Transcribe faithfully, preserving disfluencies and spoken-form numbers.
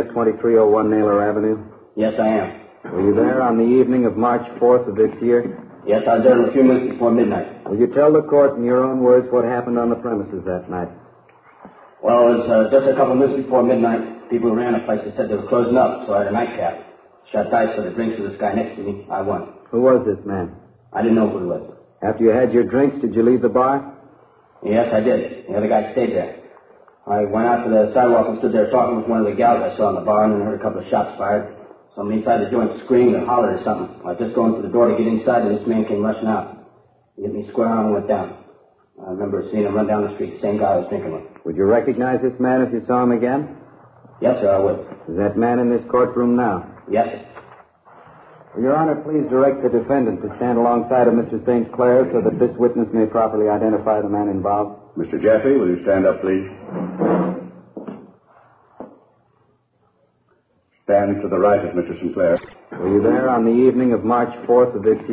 twenty-three oh one Naylor Avenue? Yes, I am. Were you there on the evening of March fourth of this year? Yes, I was there a few minutes before midnight. Will you tell the court in your own words what happened on the premises that night? Well, it was uh, just a couple of minutes before midnight. People who ran the place said they were closing up, so I had a nightcap. Shot dice for the drinks of this guy next to me. I won. Who was this man? I didn't know who he was. After you had your drinks, did you leave the bar? Yes, I did. The other guy stayed there. I went out to the sidewalk and stood there talking with one of the gals I saw in the bar, and then heard a couple of shots fired. Someone inside the joint screamed or hollered or something. I was just going to the door to get inside, and this man came rushing out. He hit me square on and went down. I remember seeing him run down the street, the same guy I was drinking with. Would you recognize this man if you saw him again? Yes, sir, I would. Is that man in this courtroom now? Yes, sir. Will Your Honor, please direct the defendant to stand alongside of Mister Saint Clair so that this witness may properly identify the man involved. Mister Jaffe, will you stand up, please? Stand to the right of Mister Sinclair. Were you there on the evening of March fourth of this year?